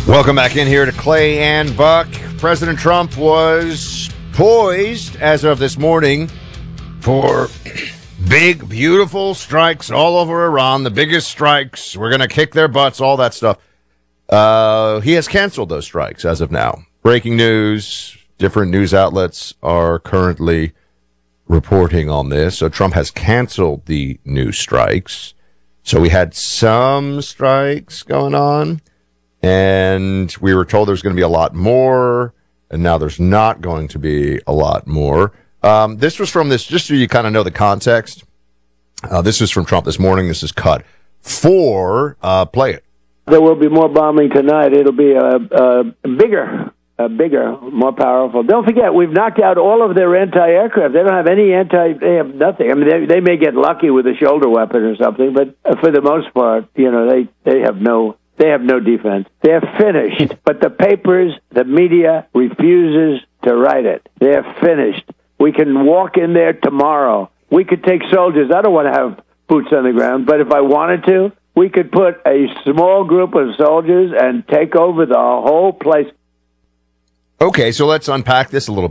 Welcome back in here to Clay and Buck. President Trump was poised as of this morning for big, beautiful strikes all over Iran, the biggest strikes. We're going to kick their butts, all that stuff. He has canceled those strikes as of now. Breaking news. Different news outlets are currently reporting on this. So Trump has canceled the new strikes. So we had some strikes going on, and we were told there's going to be a lot more, and now there's not going to be a lot more. This was from this, just so you kind of know the context. This is from Trump this morning. This is cut 4. Play it. There will be more bombing tonight. It'll be bigger, more powerful. Don't forget, we've knocked out all of their anti-aircraft. They don't have any they have nothing. I mean, they may get lucky with a shoulder weapon or something, but for the most part, they have no defense. They're finished. But the papers, the media refuses to write it. They're finished. We can walk in there tomorrow. We could take soldiers. I don't want to have boots on the ground, but if I wanted to, we could put a small group of soldiers and take over the whole place. Okay, so let's unpack this a little